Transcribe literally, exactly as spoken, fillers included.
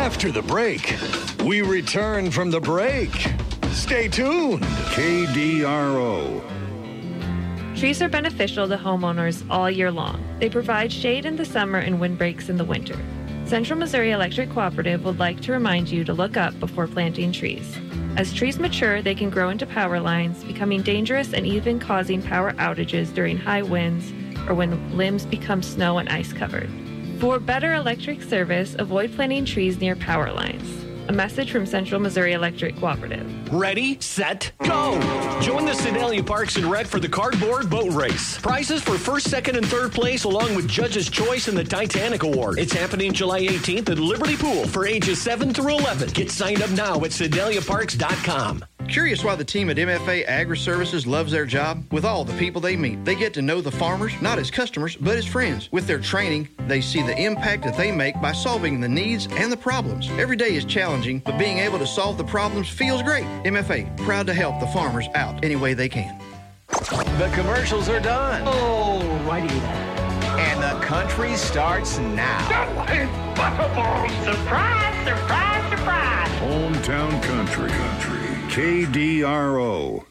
After the break, we return from the break. Stay tuned. K D R O. Trees are beneficial to homeowners all year long. They provide shade in the summer and windbreaks in the winter. Central Missouri Electric Cooperative would like to remind you to look up before planting trees. As trees mature, they can grow into power lines, becoming dangerous and even causing power outages during high winds or when limbs become snow and ice covered. For better electric service, avoid planting trees near power lines. A message from Central Missouri Electric Cooperative. Ready, set, go! Join the Sedalia Parks and Rec for the Cardboard Boat Race. Prizes for first, second, and third place, along with Judge's Choice and the Titanic Award. It's happening July eighteenth at Liberty Pool for ages seven through eleven. Get signed up now at sedalia parks dot com. Curious why the team at M F A Agri-Services loves their job? With all the people they meet, they get to know the farmers, not as customers, but as friends. With their training, they see the impact that they make by solving the needs and the problems. Every day is challenging, but being able to solve the problems feels great. M F A, proud to help the farmers out any way they can. The commercials are done. Oh, righty then. And the country starts now. That is surprise, surprise, surprise. Hometown Country. Country. K D R O.